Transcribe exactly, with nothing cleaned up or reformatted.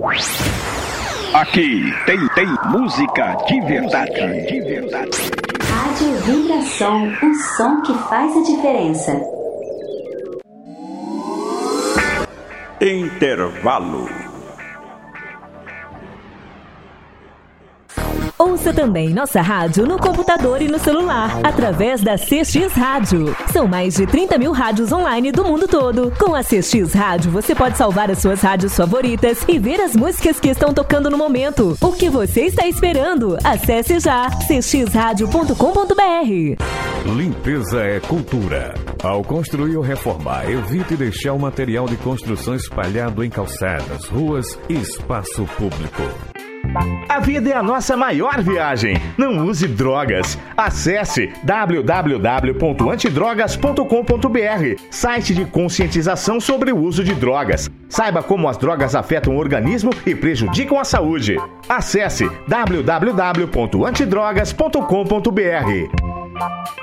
Aqui tem, tem música de verdade, de verdade. Rádio Vibração, um som que faz a diferença. Intervalo. Ouça também nossa rádio no computador e no celular, através da C X Rádio. São mais de trinta mil rádios online do mundo todo. Com a C X Rádio, você pode salvar as suas rádios favoritas e ver as músicas que estão tocando no momento. O que você está esperando? Acesse já c x rádio ponto com ponto b r. Limpeza é cultura. Ao construir ou reformar, evite deixar o material de construção espalhado em calçadas, ruas e espaço público. A vida é a nossa maior viagem. Não use drogas. Acesse w w w ponto antidrogas ponto com ponto b r, site de conscientização sobre o uso de drogas. Saiba como as drogas afetam o organismo e prejudicam a saúde. Acesse w w w ponto antidrogas ponto com ponto b r.